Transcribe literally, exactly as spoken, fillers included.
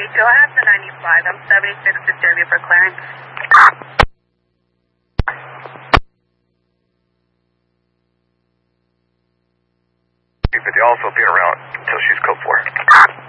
thirty-two, I have the ninety-five. I'm seventy-six to serve you for clearance. But they also be around until she's code for.